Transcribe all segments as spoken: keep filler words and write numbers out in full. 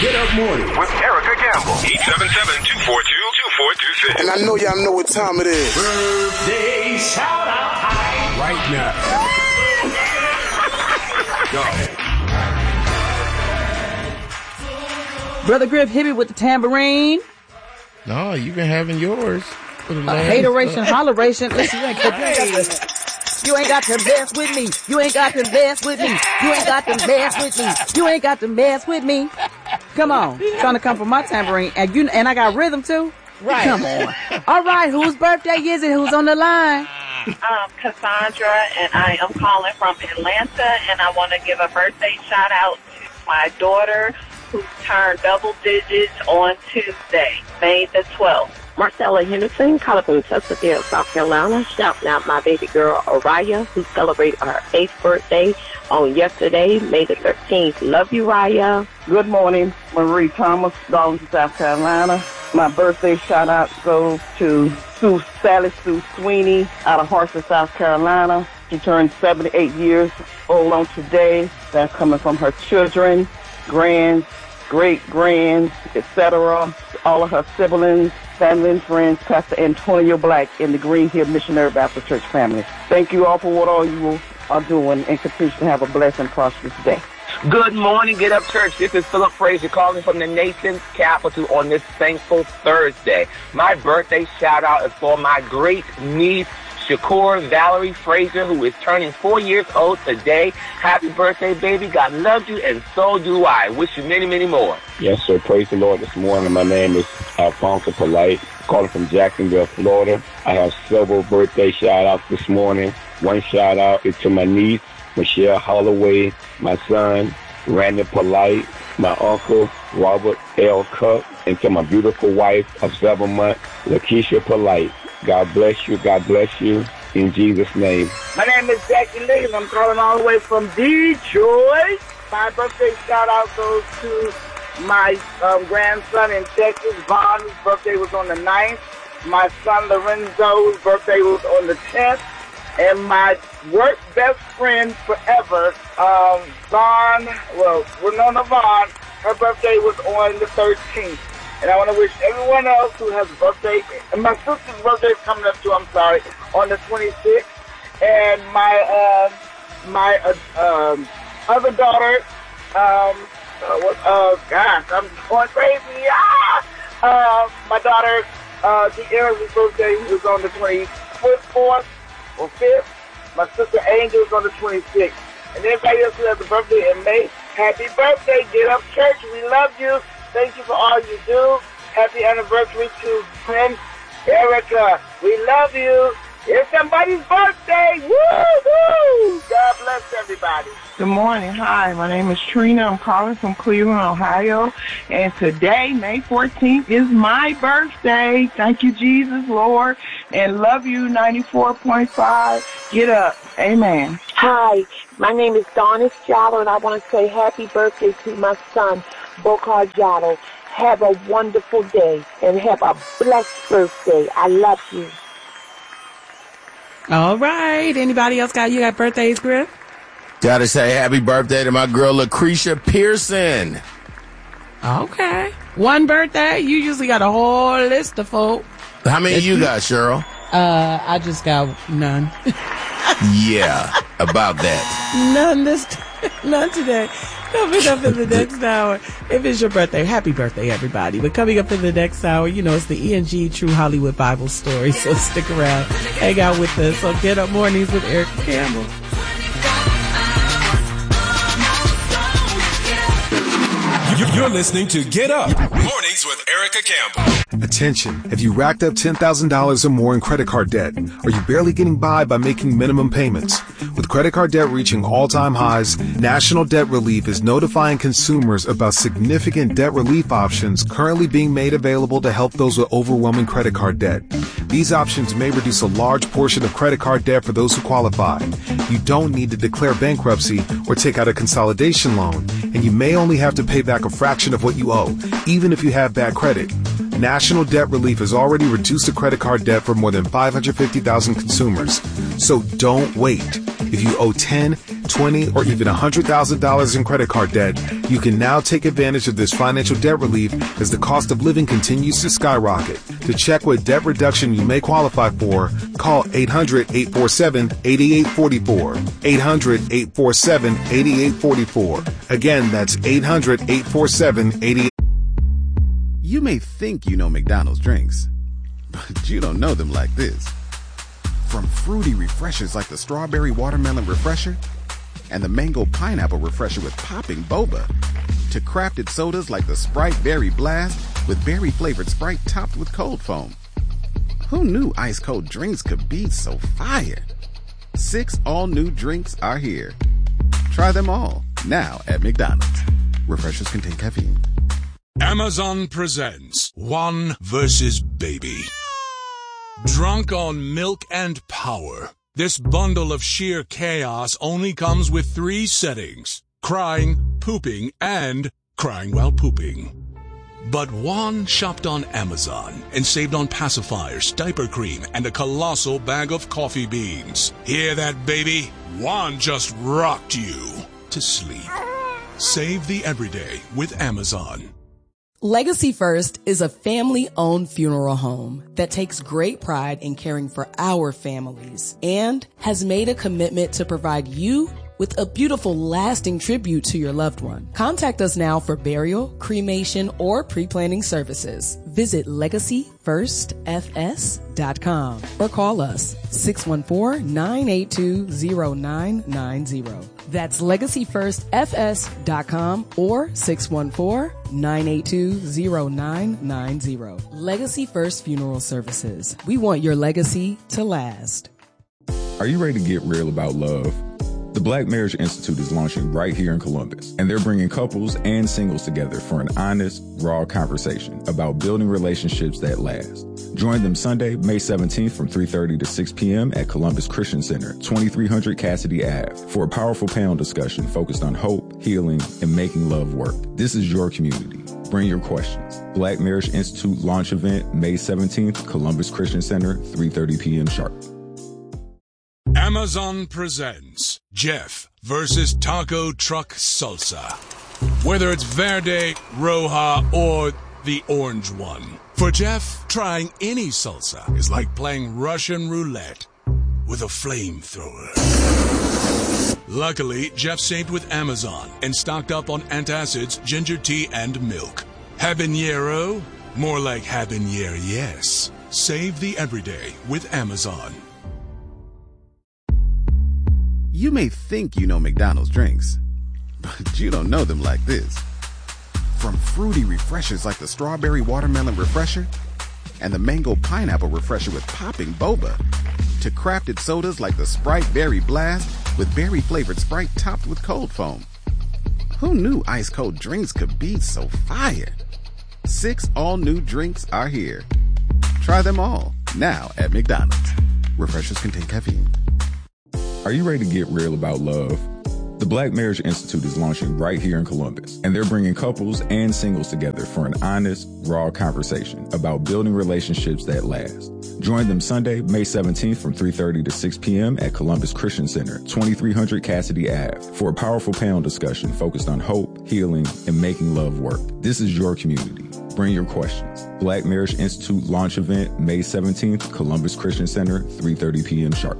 Get Up Morning with Erica Campbell. eight seven seven, two four two, two four two six. And I know y'all know what time it is. Birthday shout out time. Right now. Go ahead. Brother Griff, hit me with the tambourine. No, you've been having yours. For the Uh, last, hateration, holleration. Listen, you ain't got to You ain't got to mess with me. You ain't got to mess with me. You ain't got to mess with me. You ain't got to mess with me. Come on. Trying to come from my tambourine. And you and I got rhythm too? Right. Come on. All right, whose birthday is it? Who's on the line? Um, Cassandra, and I am calling from Atlanta, and I want to give a birthday shout out to my daughter who turned double digits on Tuesday, May the twelfth. Marcella Henderson, calling from Chesterfield, South Carolina, shouting out my baby girl, Araya, who celebrated her eighth birthday on yesterday, May the thirteenth. Love you, Raya. Good morning, Marie Thomas, Darlington, South Carolina. My birthday shout-out goes to Sue, Sally Sue Sweeney out of Hartford, South Carolina. She turned seventy-eight years old on today. That's coming from her children, grands, great-grands, et cetera, all of her siblings, family and friends, Pastor Antonio Black in the Green Hill Missionary Baptist Church family. Thank you all for what all you are doing, and continue to have a blessed and prosperous day. Good morning, Get Up Church. This is Philip Frazier calling from the nation's capital on this thankful Thursday. My birthday shout out is for my great niece, Shakur Valerie Frazier, who is turning four years old today. Happy birthday, baby. God loves you, and so do I. Wish you many, many more. Yes, sir. Praise the Lord this morning. My name is Alfonso Polite, calling from Jacksonville, Florida. I have several birthday shout-outs this morning. One shout-out is to my niece, Michelle Holloway, my son, Randy Polite, my uncle, Robert L. Cup, and to my beautiful wife of seven months, Lakeisha Polite. God bless you. God bless you. In Jesus' name. My name is Jackie Lee, and I'm calling all the way from Detroit. My birthday shout-out goes to my um, grandson in Texas, Vaughn, whose birthday was on the ninth. My son, Lorenzo, whose birthday was on the tenth. And my work best friend forever, um, Vaughn, well, Winona Vaughn, her birthday was on the thirteenth. And I want to wish everyone else who has a birthday, and my sister's birthday is coming up too, I'm sorry, on the twenty-sixth. And my um, my uh, um, other daughter, um, uh, what, uh, gosh, I'm going crazy. Ah! Uh, my daughter, uh, De'Ara's birthday was on the twenty-fourth or fifth. My sister Angel is on the twenty-sixth. And everybody else who has a birthday in May, happy birthday, Get Up Church. We love you. Thank you for all you do. Happy anniversary to Prince Erica. We love you. It's somebody's birthday. Woo-hoo! God bless everybody. Good morning. Hi, my name is Trina. I'm calling from Cleveland, Ohio. And today, May fourteenth, is my birthday. Thank you, Jesus, Lord. And love you, ninety-four point five. Get up. Amen. Hi, my name is Donis Jallo, and I want to say happy birthday to my son, Bokar Jallo. Have a wonderful day, and have a blessed birthday. I love you. All right. Anybody else got, you got birthdays, Griff? Gotta say happy birthday to my girl, Lucretia Pearson. Okay. One birthday? You usually got a whole list of folk. How many you got, Cheryl? Uh, I just got none. Yeah, about that. None this, none today. Coming up in the next hour, if it's your birthday, happy birthday, everybody. But coming up in the next hour, you know, it's the E and G True Hollywood Bible Story. So stick around, hang out with us on Get Up Mornings with Erica Campbell. You're listening to Get Up Mornings with Erica Campbell. Attention. Have you racked up ten thousand dollars or more in credit card debt? Are you barely getting by by making minimum payments? With credit card debt reaching all-time highs, National Debt Relief is notifying consumers about significant debt relief options currently being made available to help those with overwhelming credit card debt. These options may reduce a large portion of credit card debt for those who qualify. You don't need to declare bankruptcy or take out a consolidation loan, and you may only have to pay back a fraction of what you owe, even if you have bad credit. National Debt Relief has already reduced the credit card debt for more than five hundred fifty thousand consumers. So don't wait. If you owe ten, twenty, or even one hundred thousand dollars in credit card debt, you can now take advantage of this financial debt relief as the cost of living continues to skyrocket. To check what debt reduction you may qualify for, call eight hundred, eight four seven, eight eight four four. eight hundred, eight four seven, eight eight four four. Again, that's eight hundred, eight four seven, eight eight. You may think you know McDonald's drinks, but you don't know them like this. From fruity refreshers like the Strawberry Watermelon Refresher and the Mango Pineapple Refresher with popping boba, to crafted sodas like the Sprite Berry Blast with berry-flavored Sprite topped with cold foam. Who knew ice-cold drinks could be so fire? Six all-new drinks are here. Try them all, now at McDonald's. Refreshers contain caffeine. Amazon presents One versus Baby. Drunk on milk and power, this bundle of sheer chaos only comes with three settings: crying, pooping, and crying while pooping. But Juan shopped on Amazon and saved on pacifiers, diaper cream, and a colossal bag of coffee beans. Hear that, baby? Juan just rocked you to sleep. Save the everyday with Amazon. Legacy First is a family-owned funeral home that takes great pride in caring for our families and has made a commitment to provide you with a beautiful, lasting tribute to your loved one. Contact us now for burial, cremation, or pre-planning services. Visit legacy first f s dot com or call us six one four, nine eight two, zero nine nine zero. That's legacy first f s dot com or six one four, nine eight two, zero nine nine zero. Legacy First Funeral Services. We want your legacy to last. Are you ready to get real about love? The Black Marriage Institute is launching right here in Columbus, and they're bringing couples and singles together for an honest, raw conversation about building relationships that last. Join them Sunday, May seventeenth from three thirty to six p.m. at Columbus Christian Center, twenty-three hundred Cassidy Avenue, for a powerful panel discussion focused on hope, healing, and making love work. This is your community. Bring your questions. Black Marriage Institute launch event, May seventeenth, Columbus Christian Center, three thirty p.m. sharp. Amazon presents Jeff versus Taco Truck Salsa. Whether it's Verde, Roja, or the orange one. For Jeff, trying any salsa is like playing Russian roulette with a flamethrower. Luckily, Jeff saved with Amazon and stocked up on antacids, ginger tea, and milk. Habanero? More like habanero, yes. Save the everyday with Amazon. You may think you know McDonald's drinks, but you don't know them like this. From fruity refreshers like the Strawberry Watermelon Refresher and the Mango Pineapple Refresher with popping boba, to crafted sodas like the Sprite Berry Blast with berry-flavored Sprite topped with cold foam. Who knew ice-cold drinks could be so fire? Six all-new drinks are here. Try them all, now at McDonald's. Refreshers contain caffeine. Are you ready to get real about love? The Black Marriage Institute is launching right here in Columbus, and they're bringing couples and singles together for an honest, raw conversation about building relationships that last. Join them Sunday, May seventeenth from three thirty to six p.m. at Columbus Christian Center, twenty-three hundred Cassidy Avenue, for a powerful panel discussion focused on hope, healing, and making love work. This is your community. Bring your questions. Black Marriage Institute launch event, May seventeenth, Columbus Christian Center, three thirty p.m. sharp.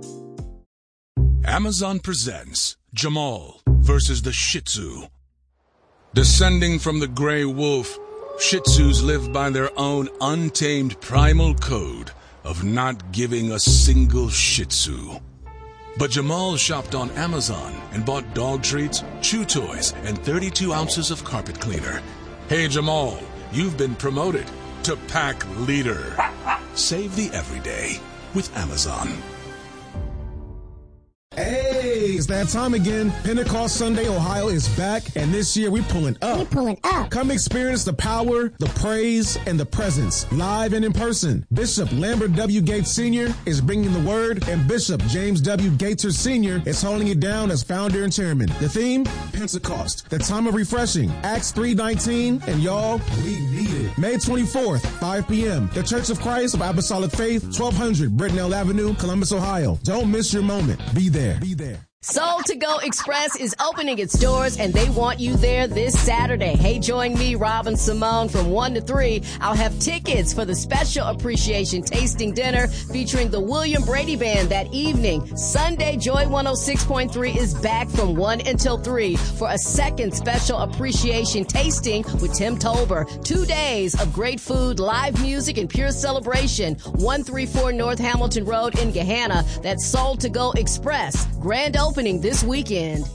Amazon presents Jamal versus the Shih Tzu. Descending from the gray wolf, Shih Tzus live by their own untamed primal code of not giving a single Shih Tzu. But Jamal shopped on Amazon and bought dog treats, chew toys, and thirty-two ounces of carpet cleaner. Hey Jamal, you've been promoted to pack leader. Save the everyday with Amazon. Hey, it's that time again. Pentecost Sunday Ohio is back, and this year we're pulling up. We're pulling up. Come experience the power, the praise, and the presence, live and in person. Bishop Lambert W. Gates Senior is bringing the word, and Bishop James W. Gaither Senior is holding it down as founder and chairman. The theme, Pentecost, the time of refreshing, Acts three nineteen, and y'all, we need it. May twenty-fourth, five p.m., the Church of Christ of Apostolic Faith, twelve hundred Brittenell Avenue, Columbus, Ohio. Don't miss your moment. Be there. Be there. Soul to Go Express is opening its doors, and they want you there this Saturday. Hey, join me, Robin Simone, from one to three. I'll have tickets for the special appreciation tasting dinner featuring the William Brady Band that evening. Sunday, Joy one oh six point three is back from one until three for a second special appreciation tasting with Tim Tolber. Two days of great food, live music, and pure celebration. one thirty-four North Hamilton Road in Gahanna. That's Soul to Go Express. Grand opening. Opening this weekend.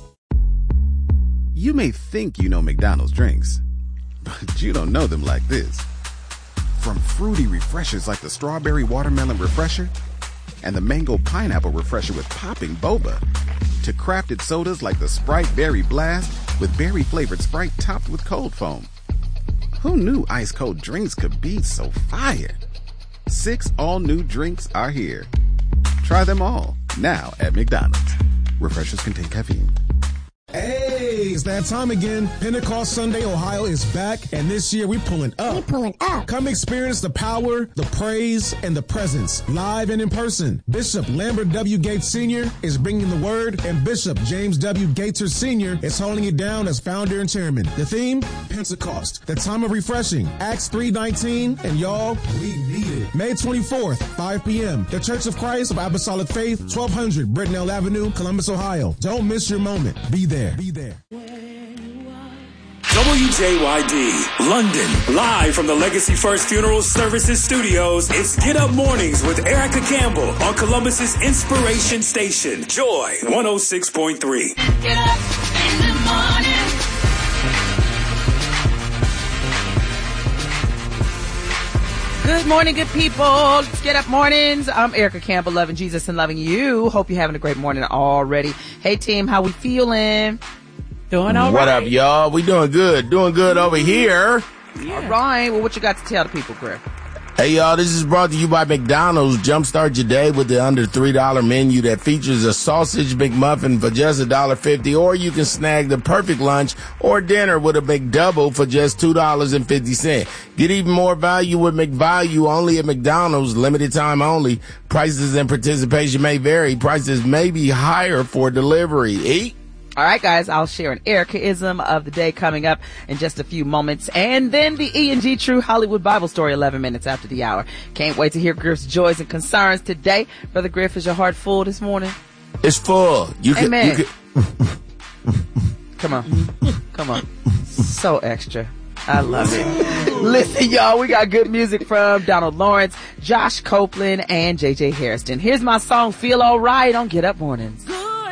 You may think you know McDonald's drinks, but you don't know them like this. From fruity refreshers like the Strawberry Watermelon Refresher and the Mango Pineapple Refresher with popping boba, to crafted sodas like the Sprite Berry Blast with berry-flavored Sprite topped with cold foam. Who knew ice-cold drinks could be so fire? Six all-new drinks are here. Try them all, now at McDonald's. Refreshers contain caffeine. Hey, it's that time again. Pentecost Sunday Ohio is back, and this year we're pulling up. We're pulling up. Come experience the power, the praise, and the presence, live and in person. Bishop Lambert W. Gates Senior is bringing the word, and Bishop James W. Gaither Senior is holding it down as founder and chairman. The theme, Pentecost, the time of refreshing, Acts three nineteen, and y'all, we need it. May twenty-fourth, five p.m., the Church of Christ of Apostolic Faith, twelve hundred Brittenell Avenue, Columbus, Ohio. Don't miss your moment. Be there. Be there. W J Y D, London, live from the Legacy First Funeral Services Studios. It's Get Up Mornings with Erica Campbell on Columbus's Inspiration Station, Joy one oh six point three. Get up in the morning. Good morning, good people. It's Get Up Mornings. I'm Erica Campbell, loving Jesus and loving you. Hope you're having a great morning already. Hey, team, how we feeling? Doing all what right. What up, y'all? We doing good. Doing good over here. Yeah. All right. Well, what you got to tell the people, Griff? Hey, y'all, this is brought to you by McDonald's. Jumpstart your day with the under three dollar menu that features a sausage McMuffin for just one dollar fifty, or you can snag the perfect lunch or dinner with a McDouble for just two dollars and fifty cents. Get even more value with McValue only at McDonald's, limited time only. Prices and participation may vary. Prices may be higher for delivery. Eat. All right, guys, I'll share an Ericaism of the day coming up in just a few moments. And then the E and G True Hollywood Bible Story eleven minutes after the hour. Can't wait to hear Griff's joys and concerns today. Brother Griff, is your heart full this morning? It's full. You can, Amen. you can... Come on. Come on. So extra. I love it. Listen, y'all, we got good music from Donald Lawrence, Josh Copeland, and J J Hairston. Here's my song, Feel All Right on Get Up Mornings.